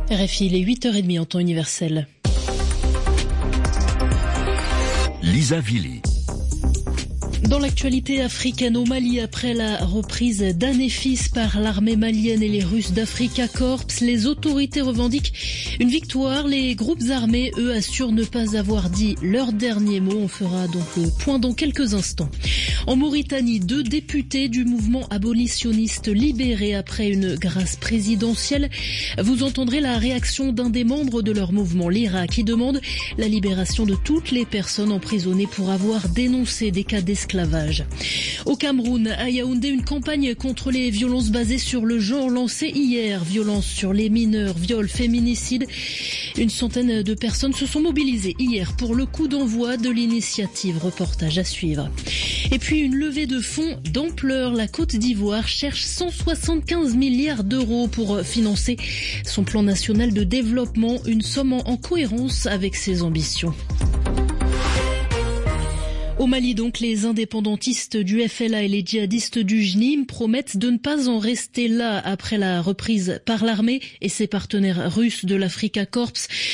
RFI, il est 8h30 en temps universel. Lisa Vili. Dans l'actualité africaine au Mali, après la reprise d'Anefis par l'armée malienne et les Russes d'Africa Corps, les autorités revendiquent une victoire. Les groupes armés, eux, assurent ne pas avoir dit leur dernier mot. On fera donc le point dans quelques instants. En Mauritanie, 2 députés du mouvement abolitionniste libérés après une grâce présidentielle. Vous entendrez la réaction d'un des membres de leur mouvement, l'IRA, qui demande la libération de toutes les personnes emprisonnées pour avoir dénoncé des cas d'esclavage. Au Cameroun, à Yaoundé, une campagne contre les violences basées sur le genre lancée hier. Violences sur les mineurs, viols, féminicides. Une centaine de personnes se sont mobilisées hier pour le coup d'envoi de l'initiative. Reportage à suivre. Et puis une levée de fonds d'ampleur. La Côte d'Ivoire cherche 175 milliards d'euros pour financer son plan national de développement. Une somme en cohérence avec ses ambitions. Au Mali, donc, les indépendantistes du FLA et les djihadistes du JNIM promettent de ne pas en rester là après la reprise par l'armée et ses partenaires russes de l'Africa Corps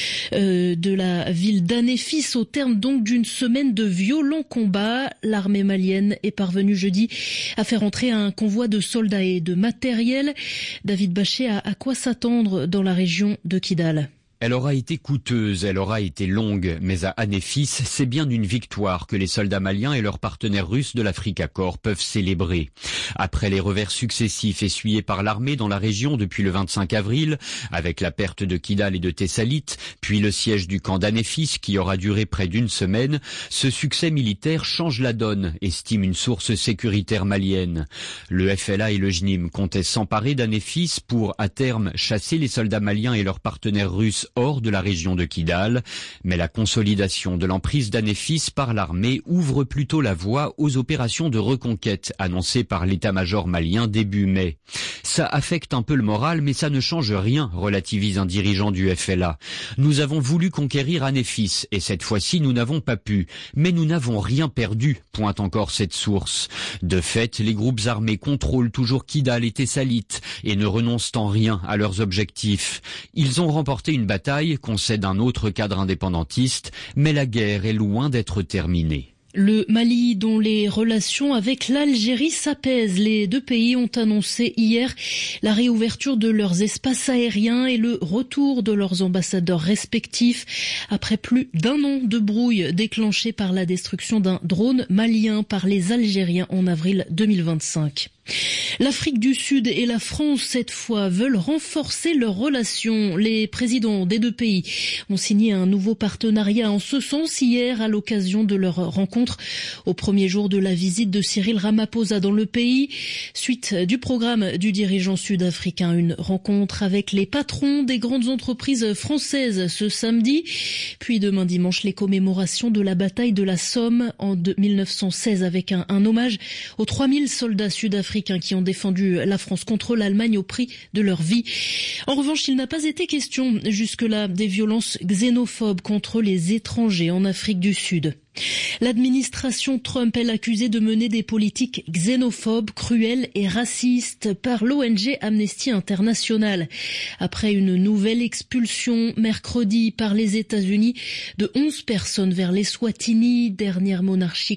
de la ville d'Anefis. Au terme donc d'une semaine de violents combats, l'armée malienne est parvenue jeudi à faire entrer un convoi de soldats et de matériel. David Bachet, à quoi s'attendre dans la région de Kidal ? Elle aura été coûteuse, elle aura été longue, mais à Anefis, c'est bien une victoire que les soldats maliens et leurs partenaires russes de l'Africa Corps peuvent célébrer. Après les revers successifs essuyés par l'armée dans la région depuis le 25 avril, avec la perte de Kidal et de Tessalit, puis le siège du camp d'Anefis qui aura duré près d'une semaine, ce succès militaire change la donne, estime une source sécuritaire malienne. Le FLA et le JNIM comptaient s'emparer d'Anefis pour, à terme, chasser les soldats maliens et leurs partenaires russes hors de la région de Kidal, mais la consolidation de l'emprise d'Anefis par l'armée ouvre plutôt la voie aux opérations de reconquête annoncées par l'état-major malien début mai. Ça affecte un peu le moral, mais ça ne change rien, relativise un dirigeant du FLA. Nous avons voulu conquérir Anefis, et cette fois-ci nous n'avons pas pu, mais nous n'avons rien perdu, pointe encore cette source. De fait, les groupes armés contrôlent toujours Kidal et Tessalit, et ne renoncent en rien à leurs objectifs. Ils ont remporté une bataille, concède un autre cadre indépendantiste, mais la guerre est loin d'être terminée. Le Mali, dont les relations avec l'Algérie s'apaisent. Les deux pays ont annoncé hier la réouverture de leurs espaces aériens et le retour de leurs ambassadeurs respectifs après plus d'1 an de brouille déclenchée par la destruction d'un drone malien par les Algériens en avril 2025. L'Afrique du Sud et la France, cette fois, veulent renforcer leurs relations. Les présidents des deux pays ont signé un nouveau partenariat en ce sens hier à l'occasion de leur rencontre au premier jour de la visite de Cyril Ramaphosa dans le pays. Suite du programme du dirigeant sud-africain, une rencontre avec les patrons des grandes entreprises françaises ce samedi. Puis demain dimanche, les commémorations de la bataille de la Somme en 1916 avec un hommage aux 3000 soldats sud-africains qui ont défendu la France contre l'Allemagne au prix de leur vie. En revanche, il n'a pas été question jusque-là des violences xénophobes contre les étrangers en Afrique du Sud. L'administration Trump est accusée de mener des politiques xénophobes, cruelles et racistes par l'ONG Amnesty International. Après une nouvelle expulsion mercredi par les États-Unis de 11 personnes vers l'Eswatini, dernière monarchie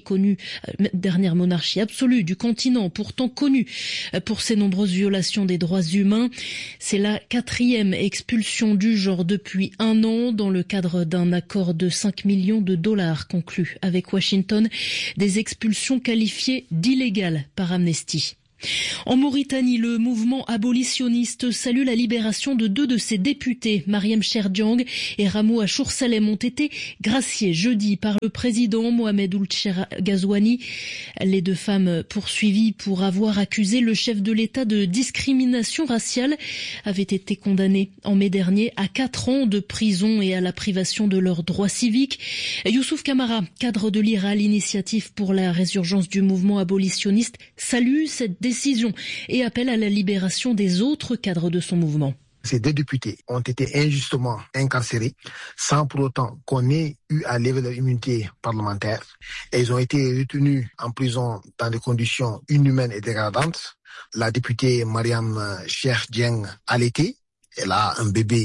absolue du continent, pourtant connue pour ses nombreuses violations des droits humains. C'est la 4e expulsion du genre depuis 1 an dans le cadre d'un accord de 5 millions de dollars conclu avec Washington, des expulsions qualifiées d'illégales par Amnesty. En Mauritanie, le mouvement abolitionniste salue la libération de 2 de ses députés. Mariam Cherdiang et Ramou Achour Salem ont été graciés jeudi par le président Mohamed Ould Ghazouani. Les 2 femmes poursuivies pour avoir accusé le chef de l'État de discrimination raciale avaient été condamnées en mai dernier à 4 ans de prison et à la privation de leurs droits civiques. Youssouf Kamara, cadre de l'IRA, l'initiative pour la résurgence du mouvement abolitionniste, salue cette décision et appelle à la libération des autres cadres de son mouvement. Ces 2 députés ont été injustement incarcérés sans pour autant qu'on ait eu à lever leur immunité parlementaire. Et ils ont été retenus en prison dans des conditions inhumaines et dégradantes. La députée Mariam Cherdiang allaitée, elle a un bébé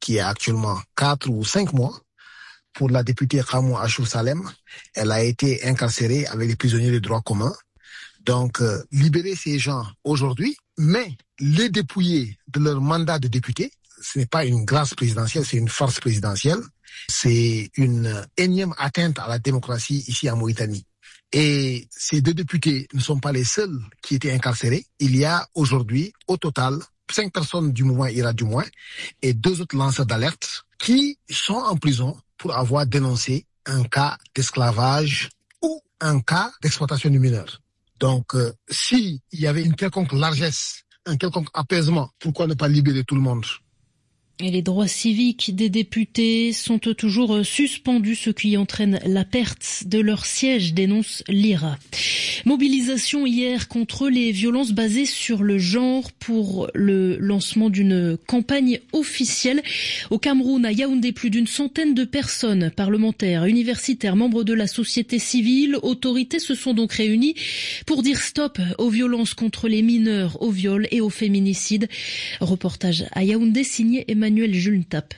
qui a actuellement 4 ou 5 mois. Pour la députée Khamou Achou Salem, elle a été incarcérée avec les prisonniers de droit commun. Donc, libérer ces gens aujourd'hui, mais les dépouiller de leur mandat de député, ce n'est pas une grâce présidentielle, c'est une farce présidentielle. C'est une énième atteinte à la démocratie ici en Mauritanie. Et ces 2 députés ne sont pas les seuls qui étaient incarcérés. Il y a aujourd'hui, au total, 5 personnes du mouvement IRA du moins et 2 autres lanceurs d'alerte qui sont en prison pour avoir dénoncé un cas d'esclavage ou un cas d'exploitation du mineur. Donc, s'il y avait une quelconque largesse, un quelconque apaisement, pourquoi ne pas libérer tout le monde ? Et les droits civiques des députés sont toujours suspendus, ce qui entraîne la perte de leur siège, dénonce l'IRA. Mobilisation hier contre les violences basées sur le genre pour le lancement d'une campagne officielle. Au Cameroun, à Yaoundé, plus d'une centaine de personnes, parlementaires, universitaires, membres de la société civile, autorités se sont donc réunies pour dire stop aux violences contre les mineurs, aux viols et aux féminicides. Reportage à Yaoundé signé Emmanuel Julentap.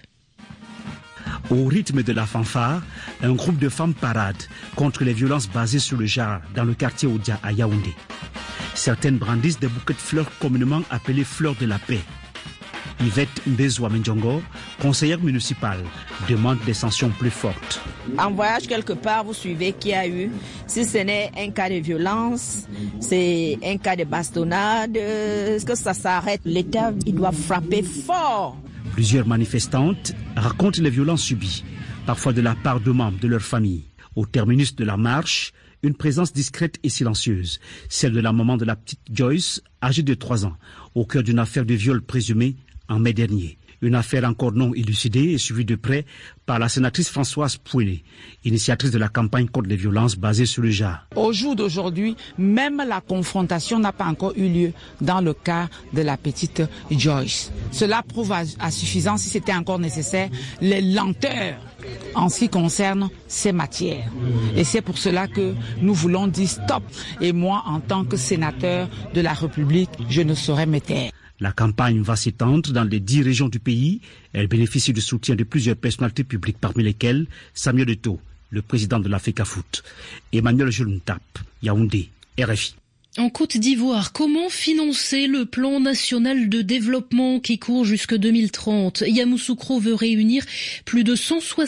Au rythme de la fanfare, un groupe de femmes parade contre les violences basées sur le genre dans le quartier Oudia à Yaoundé. Certaines brandissent des bouquets de fleurs communément appelées fleurs de la paix. Yvette Mbezoua Mendjongo, conseillère municipale, demande des sanctions plus fortes. En voyage quelque part, vous suivez qu'il y a eu, si ce n'est un cas de violence, c'est un cas de bastonnade, est-ce que ça s'arrête? L'État, il doit frapper fort. Plusieurs manifestantes racontent les violences subies, parfois de la part de membres de leur famille. Au terminus de la marche, une présence discrète et silencieuse, celle de la maman de la petite Joyce, âgée de 3 ans, au cœur d'une affaire de viol présumé en mai dernier. Une affaire encore non élucidée et suivie de près par la sénatrice Françoise Pouené, initiatrice de la campagne contre les violences basées sur le genre. Au jour d'aujourd'hui, même la confrontation n'a pas encore eu lieu dans le cas de la petite Joyce. Cela prouve à suffisance, si c'était encore nécessaire, les lenteurs en ce qui concerne ces matières. Et c'est pour cela que nous voulons dire stop. Et moi, en tant que sénateur de la République, je ne saurais me taire. La campagne va s'étendre dans les 10 régions du pays. Elle bénéficie du soutien de plusieurs personnalités publiques, parmi lesquelles Samuel Eto'o, le président de l'Africa Foot. Emmanuel Julentap, Yaoundé, RFI. En Côte d'Ivoire, comment financer le plan national de développement qui court jusque 2030 ? Yamoussoukro veut réunir plus de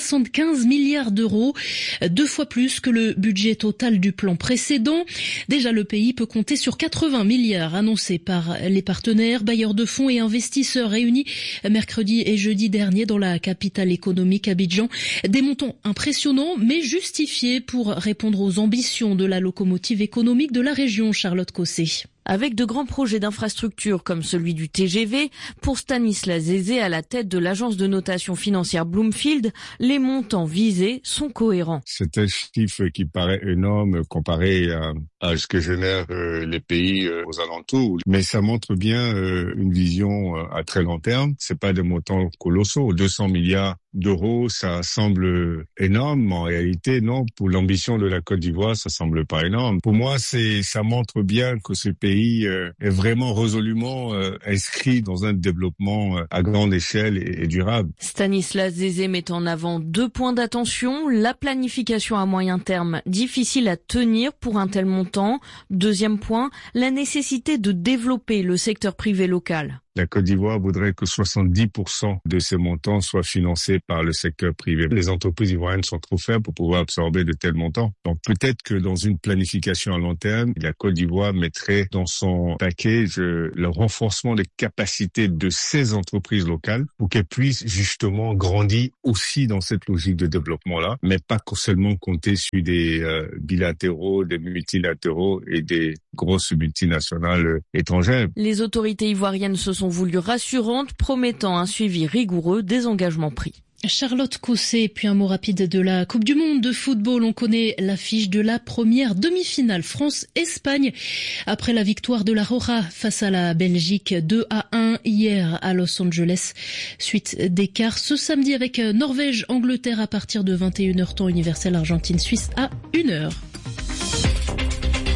175 milliards d'euros, 2 fois plus que le budget total du plan précédent. Déjà, le pays peut compter sur 80 milliards annoncés par les partenaires, bailleurs de fonds et investisseurs réunis mercredi et jeudi dernier dans la capitale économique Abidjan. Des montants impressionnants, mais justifiés pour répondre aux ambitions de la locomotive économique de la région, Charlotte Cossé. Avec de grands projets d'infrastructure comme celui du TGV, pour Stanislas Zézé à la tête de l'agence de notation financière Bloomfield, les montants visés sont cohérents. C'est un chiffre qui paraît énorme comparé à ce que génèrent les pays aux alentours, mais ça montre bien une vision à très long terme. C'est pas des montants colossaux, 200 milliards d'euros, ça semble énorme, mais en réalité non. Pour l'ambition de la Côte d'Ivoire, ça semble pas énorme. Pour moi, ça montre bien que ce pays est vraiment résolument inscrit dans un développement à grande échelle et durable. Stanislas Zézé met en avant 2 points d'attention. La planification à moyen terme, difficile à tenir pour un tel montant. Deuxième point, la nécessité de développer le secteur privé local. La Côte d'Ivoire voudrait que 70% de ces montants soient financés par le secteur privé. Les entreprises ivoiriennes sont trop faibles pour pouvoir absorber de tels montants. Donc peut-être que dans une planification à long terme, la Côte d'Ivoire mettrait dans son package le renforcement des capacités de ces entreprises locales pour qu'elles puissent justement grandir aussi dans cette logique de développement-là, mais pas seulement compter sur des bilatéraux, des multilatéraux et des grosses multinationales étrangères. Les autorités ivoiriennes se sont voulues rassurantes, promettant un suivi rigoureux des engagements pris. Charlotte Cossé, puis un mot rapide de la Coupe du Monde de football. On connaît l'affiche de la première demi-finale France-Espagne. Après la victoire de la Roja face à la Belgique 2-1 hier à Los Angeles. Suite d'écart ce samedi avec Norvège-Angleterre à partir de 21h temps universel, Argentine-Suisse à 1h.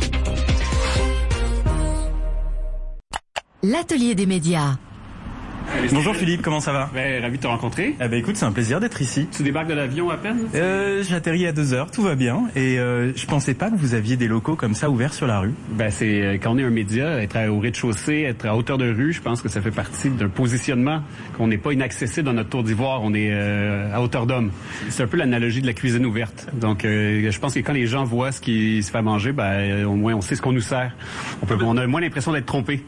L'atelier des médias. Bonjour Philippe, comment ça va? Ravi de te rencontrer. Écoute, c'est un plaisir d'être ici. Tu débarques de l'avion à peine? J'atterris à 2h, tout va bien. Et je pensais pas que vous aviez des locaux comme ça ouverts sur la rue. C'est quand on est un média, être au rez-de-chaussée, être à hauteur de rue, je pense que ça fait partie d'un positionnement qu'on n'est pas inaccessible dans notre tour d'ivoire, on est à hauteur d'homme. C'est un peu l'analogie de la cuisine ouverte. Donc je pense que quand les gens voient ce qui se fait manger, au moins on sait ce qu'on nous sert. On a moins l'impression d'être trompé.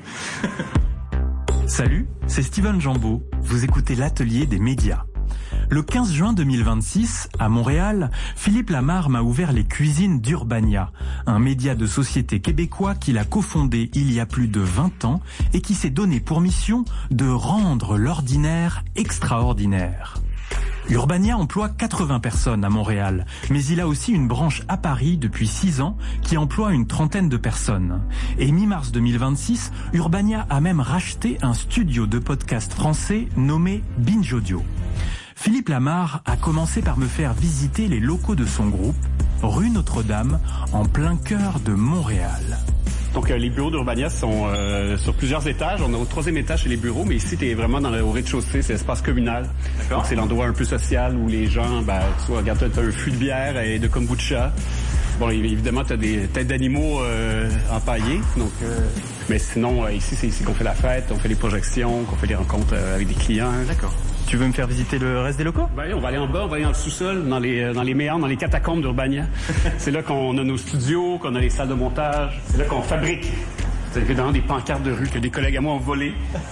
Salut, c'est Steven Jambeau. Vous écoutez l'Atelier des médias. Le 15 juin 2026, à Montréal, Philippe Lamarre m'a ouvert les cuisines d'Urbania, un média de société québécois qu'il a cofondé il y a plus de 20 ans et qui s'est donné pour mission de rendre l'ordinaire extraordinaire. Urbania emploie 80 personnes à Montréal, mais il a aussi une branche à Paris depuis 6 ans qui emploie une trentaine de personnes. Et mi-mars 2026, Urbania a même racheté un studio de podcast français nommé Binge Audio. Philippe Lamarre a commencé par me faire visiter les locaux de son groupe, rue Notre-Dame, en plein cœur de Montréal. Donc les bureaux d'Urbania sont sur plusieurs étages. On est au 3e étage chez les bureaux, mais ici tu es vraiment au rez-de-chaussée, c'est l'espace communal. Donc c'est l'endroit un peu social où les gens, tu vois, regarde, t'as un fût de bière et de kombucha. Bon, évidemment, t'as des têtes d'animaux empaillées. Donc, mais sinon, ici, c'est ici qu'on fait la fête, on fait les projections, qu'on fait les rencontres avec des clients. D'accord. Tu veux me faire visiter le reste des locaux? On va aller en bas, on va aller dans le sous-sol, dans les méandres, dans les catacombes d'Urbania. C'est là qu'on a nos studios, qu'on a les salles de montage. C'est là qu'on fabrique. C'est évidemment des pancartes de rue que des collègues à moi ont volées.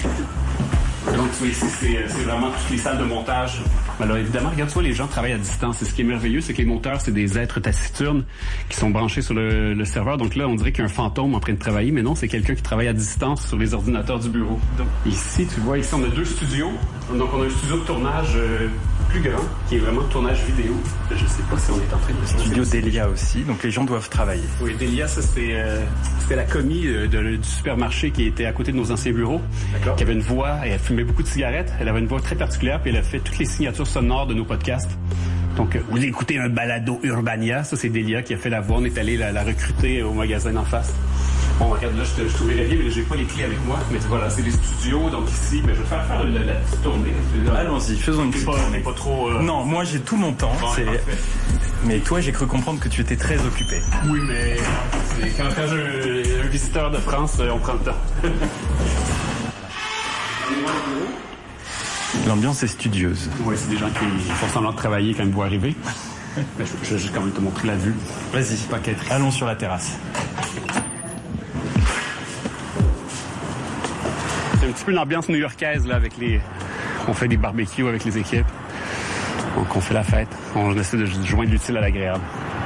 Donc, tu vois, ici, c'est vraiment toutes les salles de montage. Alors, évidemment, regarde, tu vois, les gens travaillent à distance. Et ce qui est merveilleux, c'est que les monteurs, c'est des êtres taciturnes qui sont branchés sur le serveur. Donc là, on dirait qu'il y a un fantôme en train de travailler, mais non, c'est quelqu'un qui travaille à distance sur les ordinateurs du bureau. Donc, ici, tu vois, ici, on a 2 studios. Donc, on a un studio de tournage plus grand, qui est vraiment de tournage vidéo. Je sais pas si on est en train de... Le studio Delia aussi, donc les gens doivent travailler. Oui, Delia, ça, c'était la commis du supermarché qui était à côté de nos anciens bureaux. D'accord. Qui avait une voix, elle fumait beaucoup de cigarettes, elle avait une voix très particulière, puis elle a fait toutes les signatures sonores de nos podcasts. Donc, vous écoutez un balado Urbania, ça c'est Delia qui a fait la voix, on est allé la recruter au magasin d'en face. Bon, regarde, là, je t'ouvrirais bien, mais j'ai pas les clés avec moi. Mais voilà, c'est les studios, donc ici, je vais faire la petite tournée. Allons-y, faisons une petite tournée. Pas trop... Non, moi j'ai tout mon temps. Bon, mais toi, j'ai cru comprendre que tu étais très occupé. Oui, mais quand j'ai un visiteur de France, on prend le temps. L'ambiance est studieuse. Oui, c'est des gens qui font semblant de travailler quand ils me voient arriver. Mais je vais juste quand même te montrer la vue. Vas-y, allons sur la terrasse. C'est un petit peu l'ambiance new-yorkaise, là, on fait des barbecues avec les équipes. Donc, on fait la fête. On essaie de joindre l'utile à l'agréable.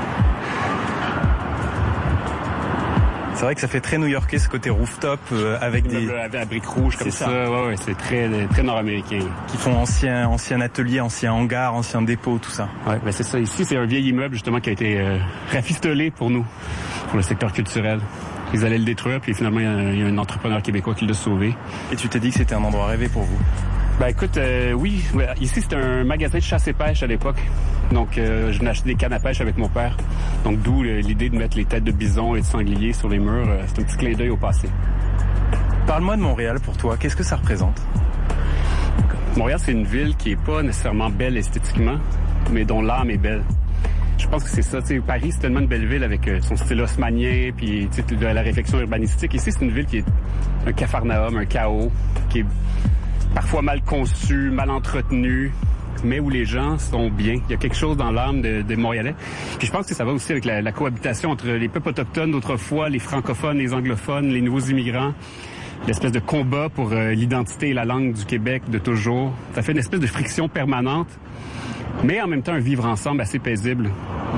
C'est vrai que ça fait très new-yorkais, ce côté rooftop, avec des... À briques rouges, comme ça. Ouais, c'est très, très nord-américain. Qui font ancien atelier, ancien hangar, ancien dépôt, tout ça. Ouais, c'est ça. Ici, c'est un vieil immeuble, justement, qui a été rafistolé pour nous, pour le secteur culturel. Ils allaient le détruire, puis finalement, il y a un entrepreneur québécois qui l'a sauvé. Et tu t'es dit que c'était un endroit rêvé pour vous? Écoute, oui. Ici, c'était un magasin de chasse et pêche à l'époque. Donc, je venais acheter des cannes à pêche avec mon père. Donc, d'où l'idée de mettre les têtes de bison et de sanglier sur les murs. C'est un petit clin d'œil au passé. Parle-moi de Montréal pour toi. Qu'est-ce que ça représente? Montréal, c'est une ville qui est pas nécessairement belle esthétiquement, mais dont l'âme est belle. Je pense que c'est ça. Paris, c'est tellement une belle ville avec son style haussmannien, puis de la réflexion urbanistique. Ici, c'est une ville qui est un capharnaüm, un chaos, qui est parfois mal conçu, mal entretenu, mais où les gens sont bien. Il y a quelque chose dans l'âme des Montréalais. Puis je pense que ça va aussi avec la cohabitation entre les peuples autochtones d'autrefois, les francophones, les anglophones, les nouveaux immigrants. L'espèce de combat pour l'identité et la langue du Québec de toujours. Ça fait une espèce de friction permanente, mais en même temps un vivre ensemble assez paisible.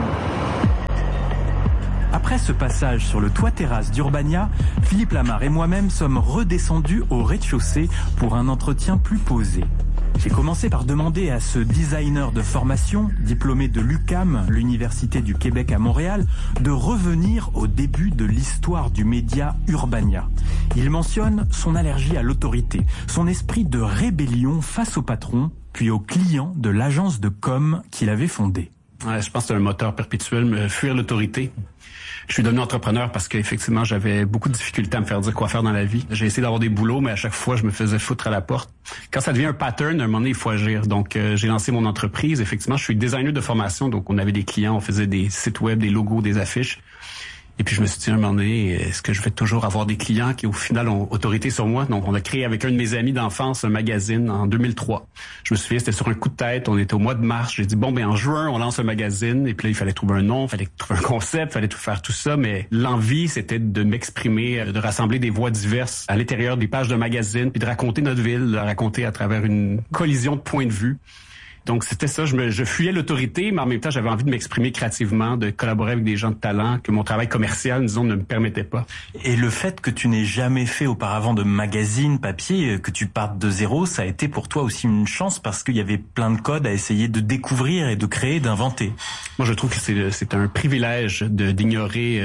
Après ce passage sur le toit-terrasse d'Urbania, Philippe Lamarre et moi-même sommes redescendus au rez-de-chaussée pour un entretien plus posé. J'ai commencé par demander à ce designer de formation, diplômé de l'UQAM, l'Université du Québec à Montréal, de revenir au début de l'histoire du média Urbania. Il mentionne son allergie à l'autorité, son esprit de rébellion face au patron, puis aux clients de l'agence de com qu'il avait fondée. Ouais, je pense que c'est un moteur perpétuel, fuir l'autorité. Je suis devenu entrepreneur parce qu'effectivement, j'avais beaucoup de difficultés à me faire dire quoi faire dans la vie. J'ai essayé d'avoir des boulots, mais à chaque fois, je me faisais foutre à la porte. Quand ça devient un pattern, à un moment donné, il faut agir. Donc, j'ai lancé mon entreprise. Effectivement, je suis designer de formation, donc on avait des clients, on faisait des sites web, des logos, des affiches. Et puis je me suis dit à un moment donné, est-ce que je vais toujours avoir des clients qui au final ont autorité sur moi? Donc on a créé avec un de mes amis d'enfance un magazine en 2003. Je me souviens, c'était sur un coup de tête, on était au mois de mars. J'ai dit en juin, on lance un magazine. Et puis là, il fallait trouver un nom, il fallait trouver un concept, il fallait tout faire tout ça. Mais l'envie, c'était de m'exprimer, de rassembler des voix diverses à l'intérieur des pages de magazine, puis de raconter notre ville, de la raconter à travers une collision de points de vue. Donc, c'était ça. Je fuyais l'autorité, mais en même temps, j'avais envie de m'exprimer créativement, de collaborer avec des gens de talent que mon travail commercial, disons, ne me permettait pas. Et le fait que tu n'aies jamais fait auparavant de magazine, papier, que tu partes de zéro, ça a été pour toi aussi une chance parce qu'il y avait plein de codes à essayer de découvrir et de créer, d'inventer. Moi, je trouve que c'est un privilège d'ignorer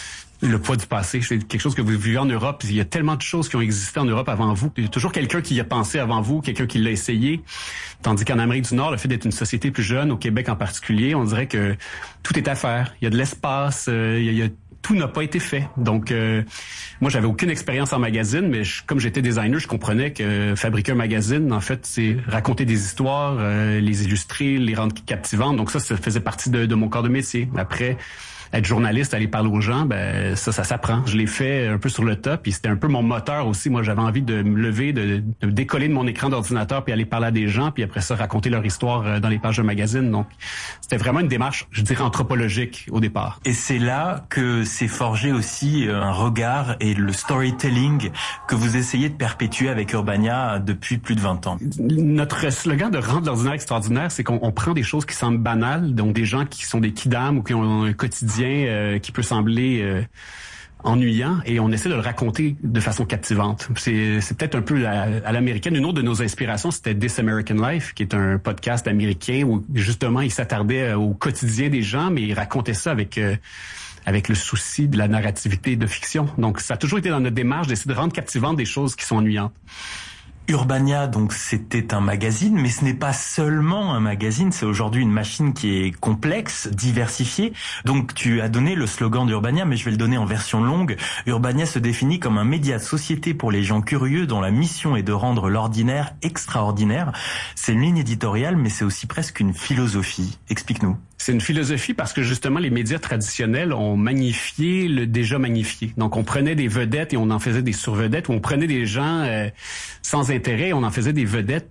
le poids du passé. C'est quelque chose que vous vivez en Europe. Il y a tellement de choses qui ont existé en Europe avant vous. Il y a toujours quelqu'un qui y a pensé avant vous, quelqu'un qui l'a essayé. Tandis qu'en Amérique du Nord, le fait d'être une société plus jeune, au Québec en particulier, on dirait que tout est à faire. Il y a de l'espace, tout n'a pas été fait. Donc, moi, j'avais aucune expérience en magazine, mais comme j'étais designer, je comprenais que fabriquer un magazine, en fait, c'est raconter des histoires, les illustrer, les rendre captivantes. Donc ça faisait partie de mon corps de métier. Après, être journaliste, aller parler aux gens, ça s'apprend. Je l'ai fait un peu sur le top, puis c'était un peu mon moteur aussi. Moi, j'avais envie de me lever, de décoller de mon écran d'ordinateur, puis aller parler à des gens, puis après ça, raconter leur histoire dans les pages de magazine. Donc, c'était vraiment une démarche, je dirais, anthropologique au départ. Et c'est là que s'est forgé aussi un regard et le storytelling que vous essayez de perpétuer avec Urbania depuis plus de 20 ans. Notre slogan de rendre l'ordinaire extraordinaire, c'est qu'on prend des choses qui semblent banales, donc des gens qui sont des kidams ou qui ont un quotidien qui peut sembler ennuyant, et on essaie de le raconter de façon captivante. C'est peut-être un peu à l'américaine. Une autre de nos inspirations, c'était This American Life, qui est un podcast américain où justement il s'attardait au quotidien des gens, mais il racontait ça avec le souci de la narrativité de fiction. Donc ça a toujours été dans notre démarche d'essayer de rendre captivantes des choses qui sont ennuyantes. Urbania, donc c'était un magazine, mais ce n'est pas seulement un magazine, c'est aujourd'hui une machine qui est complexe, diversifiée. Donc tu as donné le slogan d'Urbania, mais je vais le donner en version longue. Urbania se définit comme un média de société pour les gens curieux dont la mission est de rendre l'ordinaire extraordinaire. C'est une ligne éditoriale, mais c'est aussi presque une philosophie. Explique-nous. C'est une philosophie parce que justement les médias traditionnels ont magnifié le déjà magnifié. Donc on prenait des vedettes et on en faisait des survedettes, ou on prenait des gens sans intérêt et on en faisait des vedettes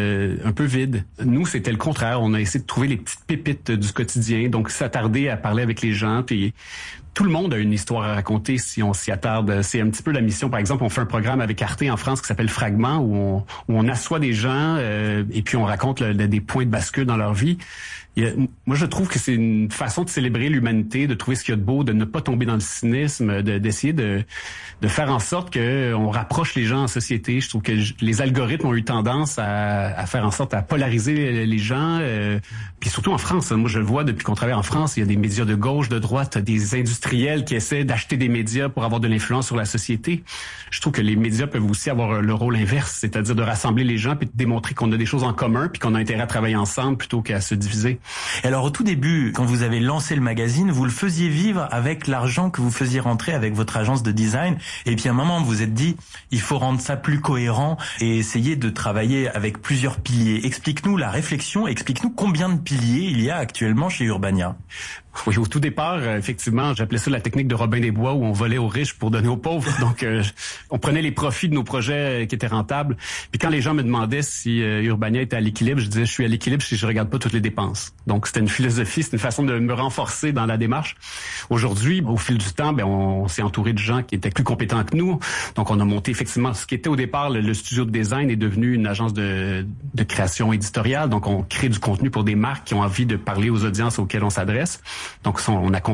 un peu vides. Nous, c'était le contraire. On a essayé de trouver les petites pépites du quotidien, donc s'attarder à parler avec les gens. Puis tout le monde a une histoire à raconter si on s'y attarde. C'est un petit peu la mission. Par exemple, on fait un programme avec Arte en France qui s'appelle Fragment, où on assoit des gens et puis on raconte des points de bascule dans leur vie. Moi, je trouve que c'est une façon de célébrer l'humanité, de trouver ce qu'il y a de beau, de ne pas tomber dans le cynisme, d'essayer de faire en sorte qu'on rapproche les gens en société. Je trouve que les algorithmes ont eu tendance à faire en sorte à polariser les gens, puis surtout en France. Moi, je le vois depuis qu'on travaille en France, il y a des médias de gauche, de droite, des industriels qui essaient d'acheter des médias pour avoir de l'influence sur la société. Je trouve que les médias peuvent aussi avoir le rôle inverse, c'est-à-dire de rassembler les gens puis de démontrer qu'on a des choses en commun puis qu'on a intérêt à travailler ensemble plutôt qu'à se diviser. Et alors au tout début, quand vous avez lancé le magazine, vous le faisiez vivre avec l'argent que vous faisiez rentrer avec votre agence de design. Et puis à un moment, vous vous êtes dit, il faut rendre ça plus cohérent et essayer de travailler avec plusieurs piliers. Explique-nous la réflexion, explique-nous combien de piliers il y a actuellement chez Urbania. Oui, au tout départ, effectivement, j'appelais ça la technique de Robin des Bois, où on volait aux riches pour donner aux pauvres. Donc, on prenait les profits de nos projets qui étaient rentables. Puis quand les gens me demandaient si Urbania était à l'équilibre, je disais, je suis à l'équilibre si je regarde pas toutes les dépenses. Donc, c'était une philosophie, c'était une façon de me renforcer dans la démarche. Aujourd'hui, au fil du temps, on s'est entouré de gens qui étaient plus compétents que nous. Donc, on a monté effectivement ce qui était au départ le studio de design est devenu une agence de création éditoriale. Donc, on crée du contenu pour des marques qui ont envie de parler aux audiences auxquelles on s'adresse. Donc, on a